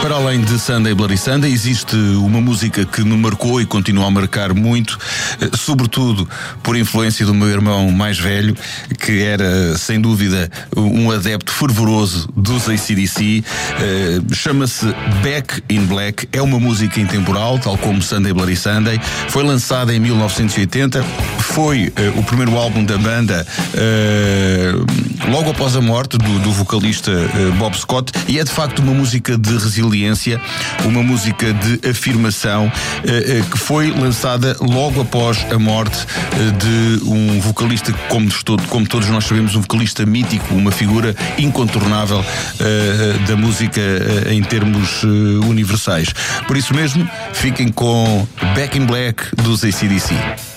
Para além de Sunday Bloody Sunday, existe uma música que me marcou e continua a marcar muito, sobretudo por influência do meu irmão mais velho, que era, sem dúvida, um adepto fervoroso dos AC/DC. Chama-se Back in Black. É uma música intemporal, tal como Sunday Bloody Sunday. Foi lançada em 1980. Foi o primeiro álbum da banda logo após a morte do vocalista Bob Scott, e é de facto uma música de resiliência, uma música de afirmação, que foi lançada logo após a morte de um vocalista, como todos nós sabemos, um vocalista mítico, uma figura incontornável da música em termos universais. Por isso mesmo, fiquem com Back in Black dos AC/DC.